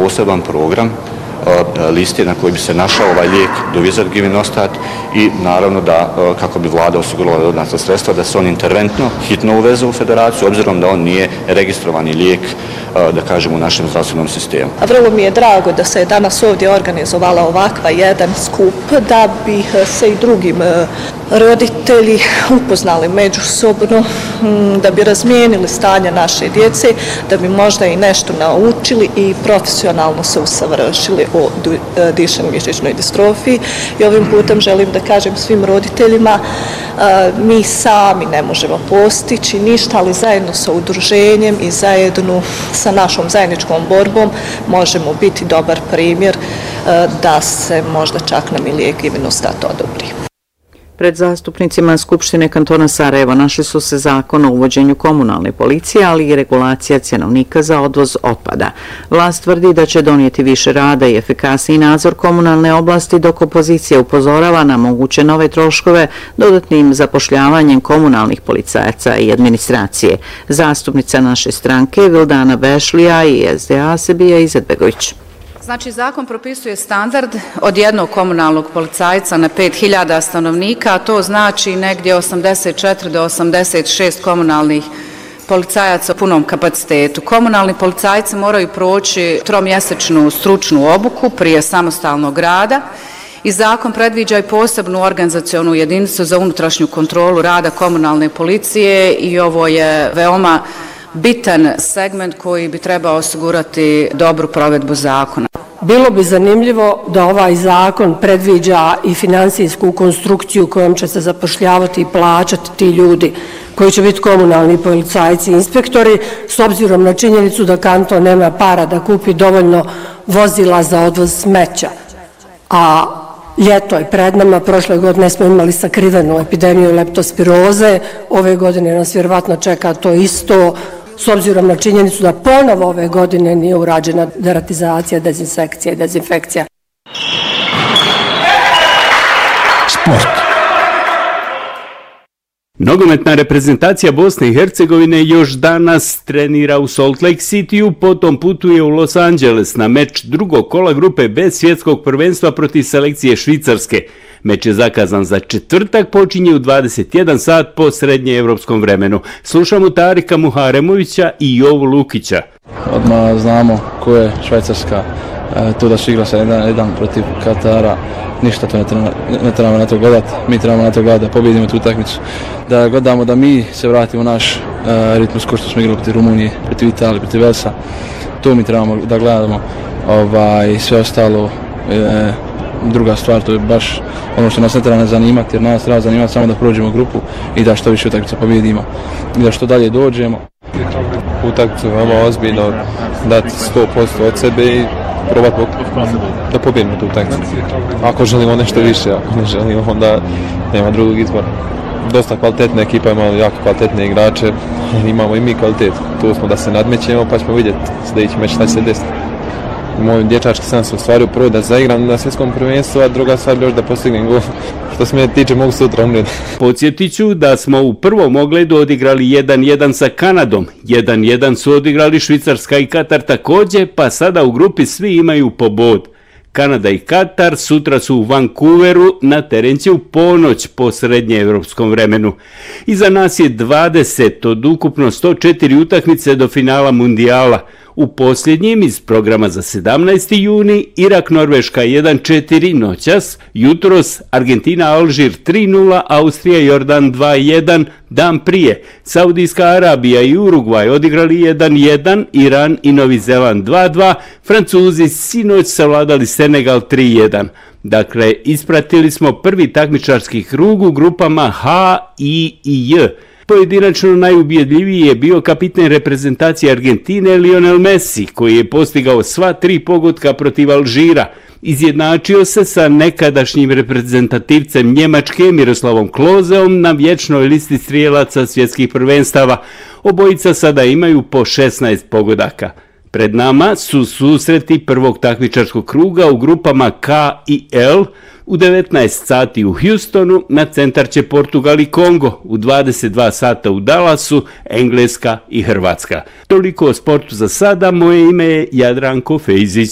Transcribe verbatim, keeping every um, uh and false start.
poseban program liste na koji bi se našao ovaj lijek Dovizor-Givinostat i naravno da kako bi vlada osigurala dodatna sredstva da se on interventno hitno uveze u federaciju obzirom da on nije registrovani lijek da kažem u našem zdravstvenom sistemu. A vrlo mi je drago da se je danas ovdje organizovala ovakva jedan skup da bi se i drugim roditelji upoznali međusobno, da bi razmijenili stanje naše djece, da bi možda i nešto naučili i profesionalno se usavršili o dišno-mišićnoj distrofiji. I ovim putem želim da kažem svim roditeljima, mi sami ne možemo postići ništa, ali zajedno sa udruženjem i zajedno sa našom zajedničkom borbom možemo biti dobar primjer da se možda čak nam i lijek Givinostat odobri. Pred zastupnicima Skupštine kantona Sarajevo našli su se zakon o uvođenju komunalne policije, ali i regulacija cjenovnika za odvoz otpada. Vlast tvrdi da će donijeti više rada i efikasniji nadzor komunalne oblasti, dok opozicija upozorava na moguće nove troškove dodatnim zapošljavanjem komunalnih policajaca i administracije. Zastupnica naše stranke Vildana Bešlija i S D A Sebija Izetbegović. Znači, zakon propisuje standard od jednog komunalnog policajca na pet hiljada stanovnika, a to znači negdje osamdeset četiri do osamdeset šest komunalnih policajaca u punom kapacitetu. Komunalni policajci moraju proći tromjesečnu stručnu obuku prije samostalnog rada i zakon predviđa i posebnu organizacionu jedinicu za unutrašnju kontrolu rada komunalne policije i ovo je veoma bitan segment koji bi trebao osigurati dobru provedbu zakona. Bilo bi zanimljivo da ovaj zakon predviđa i finansijsku konstrukciju kojom će se zapošljavati i plaćati ti ljudi koji će biti komunalni policajci i inspektori, s obzirom na činjenicu da kanton nema para da kupi dovoljno vozila za odvoz smeća. A ljeto je pred nama, prošle godine smo imali sakrivenu epidemiju leptospiroze, ove godine nas vjerovatno čeka to isto, s obzirom na činjenicu da ponovo ove godine nije urađena deratizacija, dezinsekcija i dezinfekcija. Sport. Nogometna reprezentacija Bosne i Hercegovine još danas trenira u Salt Lake Cityu, potom putuje u Los Angeles na meč drugog kola grupe B svjetskog prvenstva protiv selekcije Švicarske. Meč je zakazan za četvrtak, počinje u dvadeset jedan sat po srednjeevropskom vremenu. Slušamo Tarika Muharemovića i Jovu Lukića. Odmah znamo ko je Švajcarska, e, to da se igra sa jedan, jedan protiv Katara, ništa to ne trebamo, ne trebamo na to gledati, mi trebamo na to gledati da pobjedimo tu utakmicu, da gledamo da mi se vratimo u naš e, ritmus ko što smo igrali protiv Rumunije, protiv Italije, protiv Velsa, to mi trebamo da gledamo, ovaj, sve ostalo, e, druga stvar, to je baš ono što nas ne treba ne zanimati, jer nas treba zanimati samo da prođemo grupu i da što više utakmica pobjedimo i da što dalje dođemo. Utakmicu je veoma ozbiljno, dati sto posto od sebe i probati da pobjedimo tu utakmicu. Ako želimo nešto više, ako ne želimo, onda nema drugog izbora. Dosta kvalitetna ekipa, imamo jako kvalitetne igrače, imamo i mi kvalitet. Tu smo da se nadmećemo pa ćemo vidjeti sljedeći meč šta će se desiti. Moj dječački san se ostvario prvo da zaigram na svjetskom prvenstvu, a druga stvar još da postignem gol. Što se me tiče mogu sutra umreti. Podsjetit ću da smo u prvom ogledu odigrali jedan jedan sa Kanadom. jedan jedan su odigrali Švicarska i Katar također, pa sada u grupi svi imaju po bod. Kanada i Katar sutra su u Vancouveru, na teren će u ponoć po srednjeevropskom vremenu. Iza nas je dvadeset od ukupno sto četiri utakmice do finala mundijala. U posljednjim iz programa za sedamnaesti juni Irak Norveška jedan četiri noćas, jutros Argentina Alžir tri nula, Austrija Jordan dva jedan, dan prije Saudijska Arabija i Urugvaj odigrali jedan jedan, Iran i Novi Zeland dva dva, Francuzi sinoć savladali Senegal tri jedan. Dakle, ispratili smo prvi takmičarski krug u grupama H, I i J. Pojedinačno najubjedljiviji je bio kapiten reprezentacije Argentine Lionel Messi, koji je postigao sva tri pogotka protiv Alžira. Izjednačio se sa nekadašnjim reprezentativcem Njemačke Miroslavom Klozeom na vječnoj listi strijelaca svjetskih prvenstava. Obojica sada imaju po šesnaest pogodaka. Pred nama su susreti prvog takmičarskog kruga u grupama K i L. U devetnaest sati u Houstonu, na centar će Portugal i Kongo, u dvadeset dva sata u Dallasu, Engleska i Hrvatska. Toliko o sportu za sada, moje ime je Jadranko Fejzić.